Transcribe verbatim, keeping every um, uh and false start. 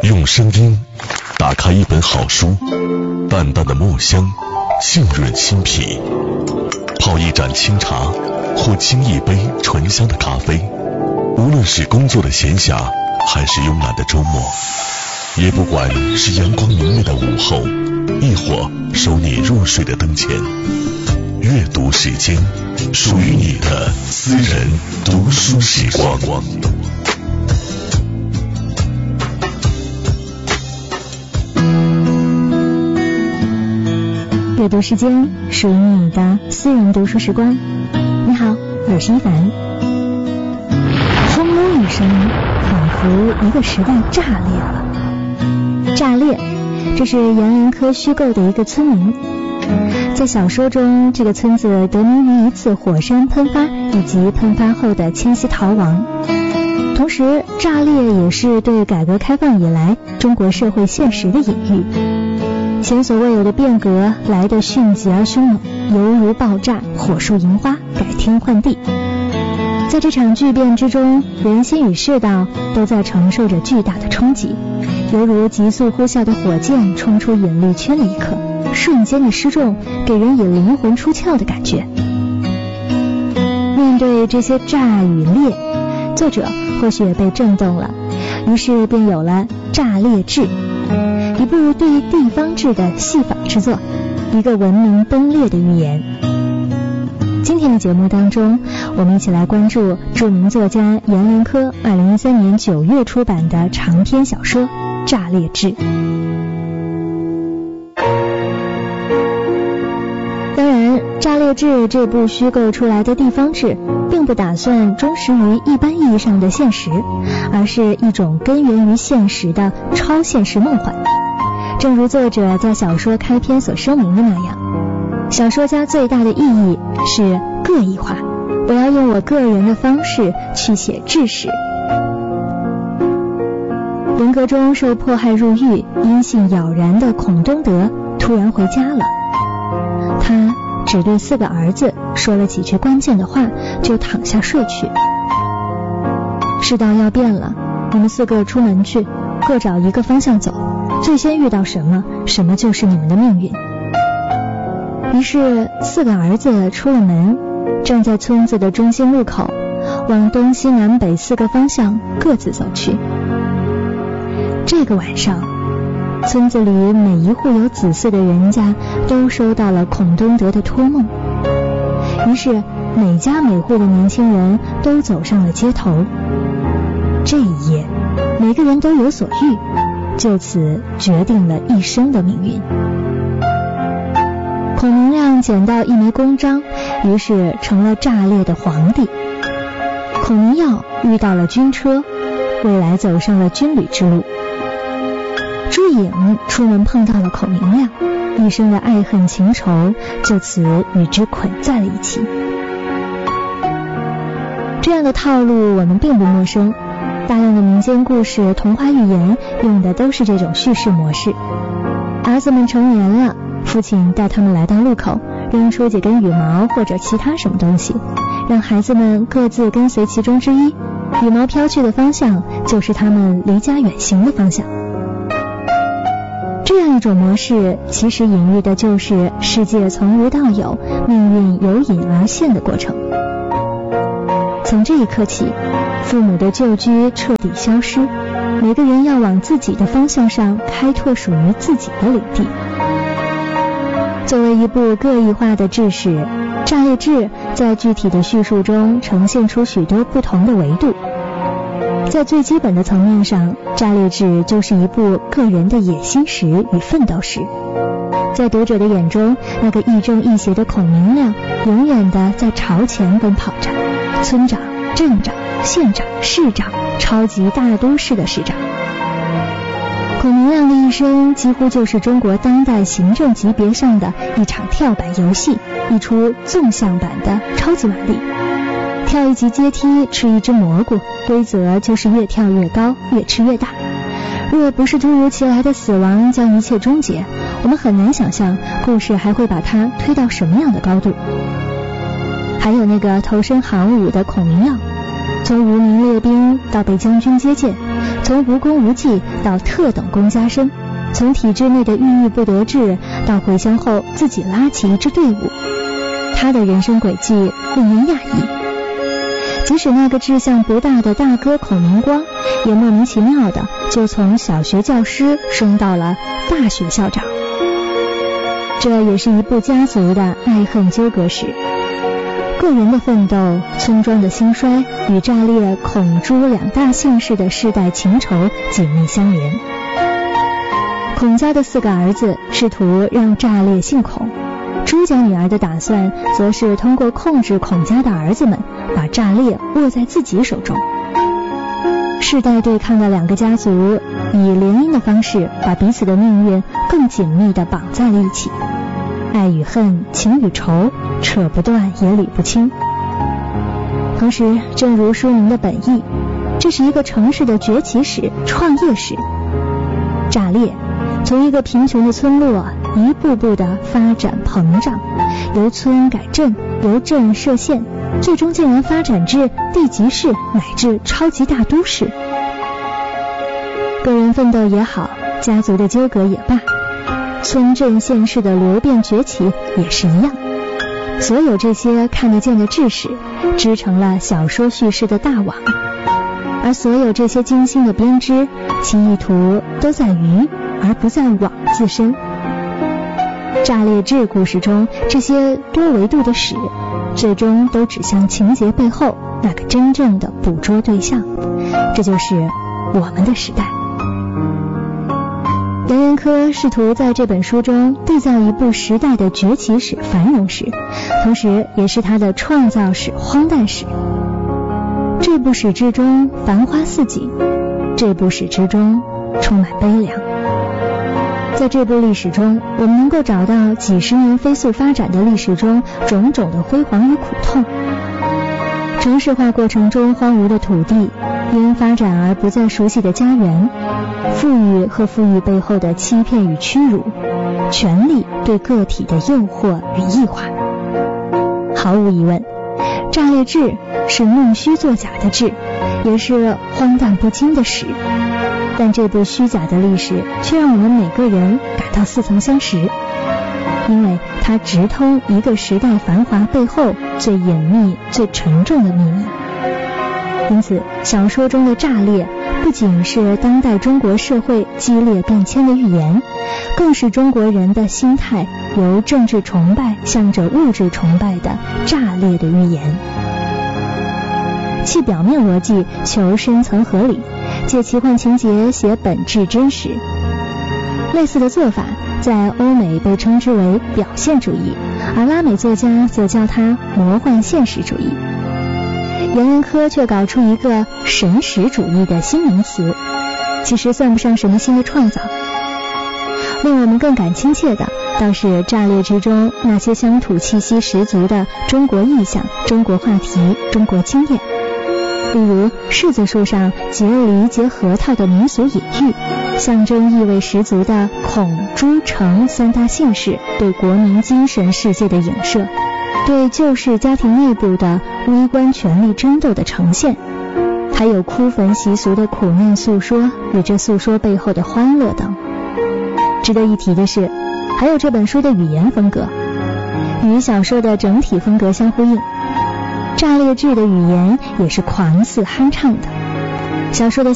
用声音打开一本好书，淡淡的墨香浸润心脾，泡一盏清茶或沏一杯醇香的咖啡，无论是工作的闲暇还是慵懒的周末，也不管是阳光明媚的午后，亦或收你入睡的灯前，阅读时间，属于你的私人读书时光。 阅读时间，属于你的私人读书时光。你好，我是一凡。轰隆一声，仿佛一个时代炸裂了。炸裂，这是阎连科虚构的一个村名。在小说中，这个村子得名于一次火山喷发以及喷发后的迁徙逃亡。同时，炸裂也是对改革开放以来中国社会现实的隐喻。前所未有的变革来得迅疾而凶猛，犹如爆炸，火树银花，改天换地。在这场巨变之中，人心与世道都在承受着巨大的冲击，犹如急速呼啸的火箭冲出引力圈的一刻，瞬间的失重给人以灵魂出窍的感觉。面对这些炸与裂，作者或许也被震动了，于是便有了《炸裂志》，一部对于地方志的戏仿之作，一个文明崩裂的预言。今天的节目当中，我们一起来关注著名作家阎连科二零一三年九月出版的长篇小说《炸裂志》。当然，《炸裂志》这部虚构出来的地方志并不打算忠实于一般意义上的现实，而是一种根源于现实的超现实梦幻。正如作者在小说开篇所声明的那样，小说家最大的意义是个异化，我要用我个人的方式去写志史。文革中受迫害入狱，因性杳然的孔东德突然回家了，他只对四个儿子说了几句关键的话，就躺下睡去。世道要变了，你们四个出门去，各找一个方向走，最先遇到什么，什么就是你们的命运。于是四个儿子出了门，站在村子的中心路口，往东西南北四个方向各自走去。这个晚上，村子里每一户有子嗣的人家都收到了孔东德的托梦，于是每家每户的年轻人都走上了街头。这一夜，每个人都有所遇，就此决定了一生的命运。孔明亮捡到一枚公章，于是成了炸裂的皇帝。孔明耀遇到了军车，未来走上了军旅之路。朱颖出门碰到了孔明亮，一生的爱恨情仇就此与之捆在了一起。这样的套路我们并不陌生，大量的民间故事、童话寓言用的都是这种叙事模式。儿子们成年了，父亲带他们来到路口，扔出几根羽毛或者其他什么东西，让孩子们各自跟随其中之一，羽毛飘去的方向就是他们离家远行的方向。这样一种模式其实隐喻的就是世界从无到有，命运由隐而现的过程。从这一刻起，父母的旧居彻底消失，每个人要往自己的方向上开拓属于自己的领地。作为一部个异化的志史，《炸裂志》在具体的叙述中呈现出许多不同的维度。在最基本的层面上，《炸裂志》就是一部个人的野心史与奋斗史。在读者的眼中，那个亦正亦邪的孔明亮永远的在朝前奔跑着，村长、镇长、县长、市长，超级大都市的市长。孔明亮的一生几乎就是中国当代行政级别上的一场跳板游戏，一出纵向版的超级玛丽。跳一级阶梯，吃一只蘑菇，规则就是越跳越高，越吃越大。若不是突如其来的死亡将一切终结，我们很难想象故事还会把它推到什么样的高度。还有那个投身行伍的孔明耀，从无名列兵到被将军接见， 从无功无绩到特等功加身，从体制内的郁郁不得志到回乡后自己拉起一支队伍，他的人生轨迹令人讶异。即使那个志向不大的大哥孔明光，也莫名其妙的就从小学教师升到了大学校长。这也是一部家族的爱恨纠葛史，个人的奋斗、村庄的兴衰与炸裂孔朱两大姓氏的世代情仇紧密相连。孔家的四个儿子试图让炸裂姓孔，朱家女儿的打算则是通过控制孔家的儿子们，把炸裂握在自己手中。世代对抗的两个家族以联姻的方式把彼此的命运更紧密地绑在了一起，爱与恨，情与仇，扯不断也理不清。同时，正如书名的本意，这是一个城市的崛起史、创业史。炸裂从一个贫穷的村落一步步的发展膨胀，由村改镇，由镇设县，最终竟然发展至地级市乃至超级大都市。个人奋斗也好，家族的纠葛也罢，村镇县市的流变崛起也是一样。所有这些看得见的志士织成了小说叙事的大网，而所有这些精心的编织，其意图都在于而不在网自身。炸裂志故事中这些多维度的史，最终都指向情节背后那个真正的捕捉对象，这就是我们的时代。杨元科试图在这本书中缔造一部时代的崛起史、繁荣史，同时也是他的创造史、荒诞史。这部史之中繁花似锦，这部史之中充满悲凉。在这部历史中，我们能够找到几十年飞速发展的历史中种种的辉煌与苦痛。城市化过程中荒芜的土地，因发展而不再熟悉的家园，富裕和富裕背后的欺骗与屈辱，权力对个体的诱惑与异化。毫无疑问，炸裂志是弄虚作假的志，也是荒诞不经的史。但这部虚假的历史却让我们每个人感到似曾相识，因为它直通一个时代繁华背后最隐秘、最沉重的秘密。因此，小说中的炸裂不仅是当代中国社会激烈变迁的预言，更是中国人的心态由政治崇拜向着物质崇拜的炸裂的预言。弃表面逻辑，求深层合理，借奇幻情节写本质真实。类似的做法在欧美被称之为表现主义，而拉美作家则叫它魔幻现实主义。杨元科却搞出一个神识主义的新名词，其实算不上什么新的创造。令我们更感亲切的倒是炸裂之中那些乡土气息十足的中国意象、中国话题、中国经验。例如柿子树上结梨结核桃的民俗隐喻，象征意味十足的孔朱程三大姓氏对国民精神世界的影射，对旧式家庭内部的微观权力争斗的呈现，还有哭坟习俗的苦难诉说与这诉说背后的欢乐等。值得一提的是，还有这本书的语言风格与小说的整体风格相呼应。炸裂志的语言也是狂肆酣畅的，小说的